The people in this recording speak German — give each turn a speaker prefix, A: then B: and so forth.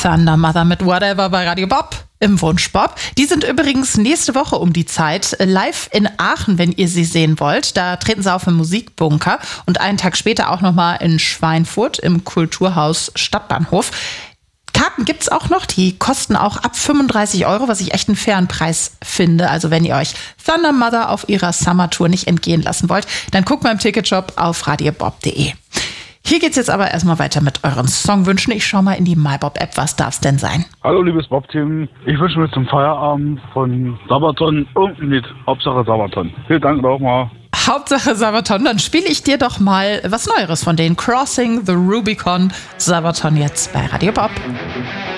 A: Thunder Mother mit Whatever bei Radio Bob im Wunschbob. Die sind übrigens nächste Woche um die Zeit live in Aachen, wenn ihr sie sehen wollt. Da treten sie auf im Musikbunker und einen Tag später auch nochmal in Schweinfurt im Kulturhaus Stadtbahnhof. Karten gibt's auch noch, die kosten auch ab 35 €, was ich echt einen fairen Preis finde. Also wenn ihr euch Thunder Mother auf ihrer Summer-Tour nicht entgehen lassen wollt, dann guckt mal im Ticketshop auf radiobob.de. Hier geht's jetzt aber erstmal weiter mit euren Songwünschen. Ich schau mal in die MyBob-App, was darf's denn sein?
B: Hallo liebes Bob-Team, ich wünsche mir zum Feierabend von Sabaton irgendein Lied, Hauptsache Sabaton. Vielen Dank nochmal.
A: Hauptsache Sabaton, dann spiele ich dir doch mal was Neueres von denen. Crossing the Rubicon, Sabaton jetzt bei Radio Bob.